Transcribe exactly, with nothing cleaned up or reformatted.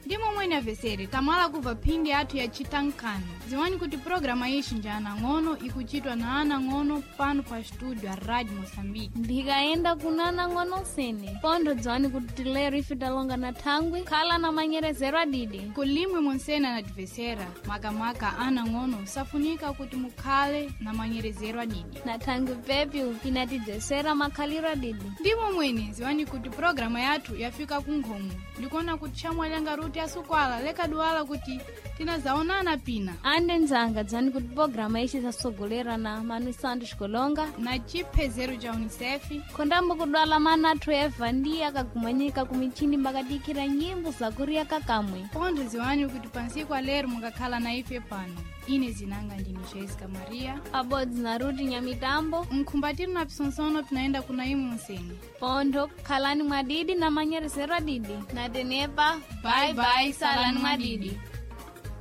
Ndimo mwene avesere tamala kuva phindi athu ya chitankano. Ziwani kuti programa ishi njana ngono ikuchitwa na ana ngono pano pa studio ya Radio Mozambique. Ndikaenda kunana ngono sene. Pondo ziwani kuti lero ifita longa na thangwi khala na manyerezero adidi. Kulimwe monsena na divesera makamaka ana ngono safunika kuti mukhale na manyerezero adidi. Na thangwi pepi inatidesera makhaliro adidi. Ndimo mwene ziwani kuti programa yathu yafika kunkhomo. Ndikona kuti chamwalenga ruti asukwala leka duwala kuti tinazaonana pina. Ande nzanga dzani kuti programa ishi zasogolera na Manu Santos Kolonga na chipezero cha UNICEF. Kondambo kudwala mana athu Eva ndiye akagumanyika kumichini mbakadikira nyimbo za kuria kakamwe. Pondo ziwani kuti pansiku lero mungakhala na ife pano. Ine zinanga ndini Jessica Maria. Abodzi na Ruti Nyamitambo. Mkumbatiro na pisonsono tunaenda kuna imu mseni. Pondo khalani mwadidi na manyerezero adidi. Na denepa bye bye salani mwadidi.